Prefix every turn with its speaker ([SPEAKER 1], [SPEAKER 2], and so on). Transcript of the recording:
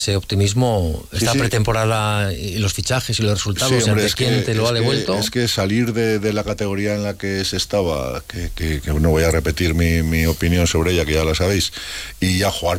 [SPEAKER 1] ese optimismo, esta pretemporada y los fichajes y los resultados,
[SPEAKER 2] hombre,
[SPEAKER 1] ¿quién te lo ha devuelto?
[SPEAKER 2] Es que salir de la categoría en la que se estaba, que no voy a repetir mi opinión sobre ella, que ya la sabéis, y ya jugar